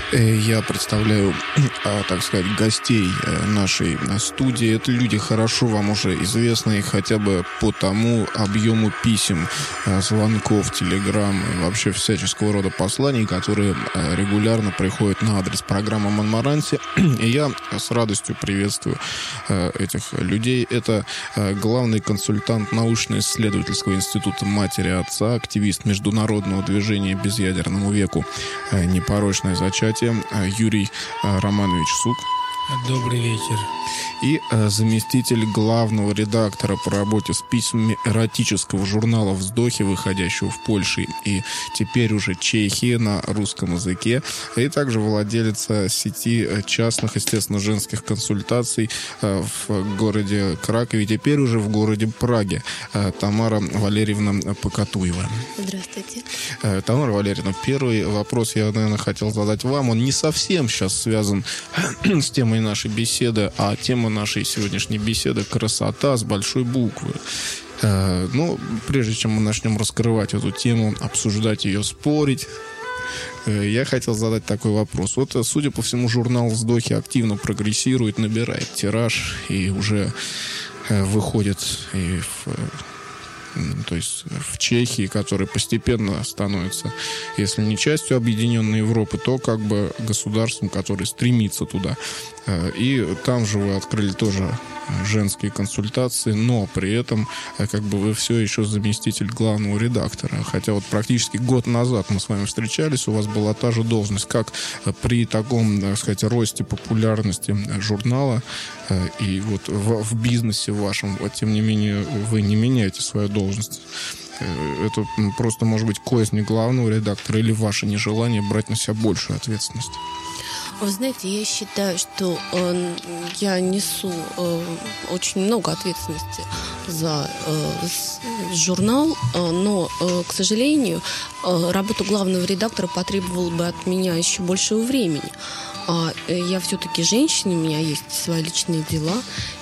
Я представляю, так сказать, гостей нашей студии. Это люди хорошо вам уже известные хотя бы по тому объему писем, звонков, телеграмм и вообще всяческого рода посланий, которые регулярно приходят на адрес программы «Монмаранси». И я с радостью приветствую этих людей. Это главный консультант научно-исследовательского института матери и отца, активист международного движения «Безъядерному веку. Непорочное зачатие» Юрий Романович Сук. Добрый вечер. И заместитель главного редактора по работе с письмами эротического журнала «Вздохи», выходящего в Польше и теперь уже Чехии на русском языке, и также владелец сети частных, естественно, женских консультаций в городе Кракове, теперь уже в городе Праге, Тамара Валерьевна Покатуева. Здравствуйте. Тамара Валерьевна, первый вопрос я, наверное, хотел задать вам. Он не совсем сейчас связан с темой нашей беседы, а тема нашей сегодняшней беседы — красота с большой буквы. Но прежде чем мы начнем раскрывать эту тему, обсуждать ее, спорить, я хотел задать такой вопрос. Вот, судя по всему, журнал «Вздохи» активно прогрессирует, набирает тираж и уже выходит и то есть в Чехии, которая постепенно становится, если не частью объединенной Европы, то как бы государством, которое стремится туда. И там же вы открыли тоже женские консультации, но при этом как бы вы все еще заместитель главного редактора. Хотя вот практически год назад мы с вами встречались, у вас была та же должность. Как при таком, так сказать, росте популярности журнала и вот в бизнесе вашем, вот, тем не менее, вы не меняете свою должность? Это просто, может быть, кознь главного редактора или ваше нежелание брать на себя большую ответственность? Вы знаете, я считаю, что я несу очень много ответственности за журнал, но, к сожалению, работа главного редактора потребовала бы от меня еще большего времени. Я все-таки женщина, у меня есть свои личные дела,